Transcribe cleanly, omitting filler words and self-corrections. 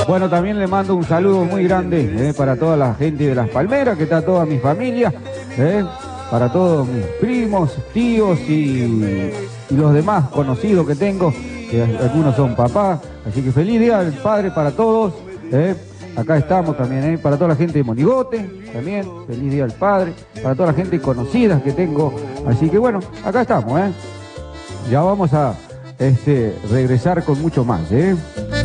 Bueno, también le mando un saludo muy grande para toda la gente de Las Palmeras, que está toda mi familia, para todos mis primos, tíos y los demás conocidos que tengo, que algunos son papás. Así que feliz Día del Padre para todos. Acá estamos también, para toda la gente de Monigote, también, feliz Día del Padre, para toda la gente conocida que tengo. Así que bueno, acá estamos, ya vamos a regresar con mucho más,